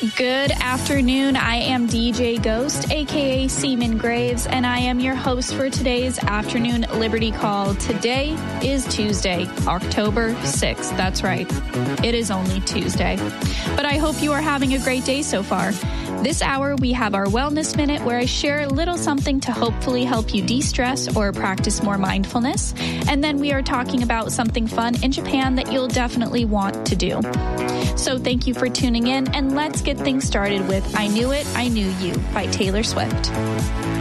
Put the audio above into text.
Good afternoon. I am DJ Ghost, aka Seaman Graves, and I am your host for today's afternoon Liberty Call. Today is Tuesday, October 6th. That's right. It is only Tuesday. But I hope you are having a great day so far. This hour, we have our Wellness Minute, where I share a little something to hopefully help you de-stress or practice more mindfulness. And then we are talking about something fun in Japan that you'll definitely want to do. So thank you for tuning in, and let's get things started with I Knew It, I Knew You by Taylor Swift.